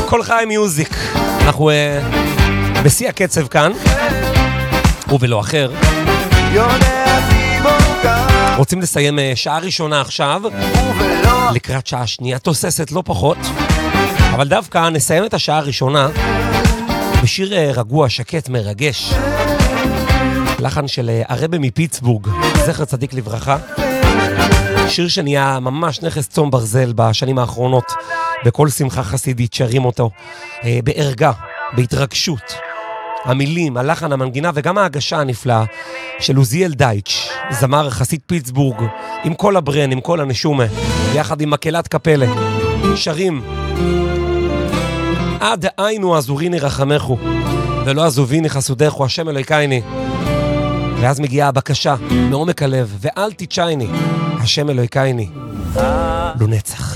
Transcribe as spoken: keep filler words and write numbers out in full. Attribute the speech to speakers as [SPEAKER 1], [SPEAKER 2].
[SPEAKER 1] כל חי מיוזיק. אנחנו uh, בשיא הקצב כאן, ובלא אחר. רוצים לסיים uh, שעה ראשונה עכשיו, לקראת שעה שנייה תוססת לא פחות, אבל דווקא נסיים את השעה הראשונה בשיר uh, רגוע, שקט, מרגש. לחן של uh, הרבי מפיטסבורג, זכר צדיק לברכה. שיר שנהיה ממש נכס צום ברזל בשנים האחרונות, בכל שמחה חסידית שרים אותו, אה, בערגה, בהתרגשות. המילים, הלחן, המנגינה וגם ההגשה הנפלאה של עוזיאל דייטש, זמר חסיד פיטסבורג, עם כל הברן, עם כל הנשומה, יחד עם מקהלת קפלה, שרים עד עינו עזוריני רחמךו, ולא עזוביני חסודךו, השם אלוהיקייני. ואז מגיעה הבקשה מעומק הלב, ואל תצ'ייני, השם אלוהיקייני, לנצח.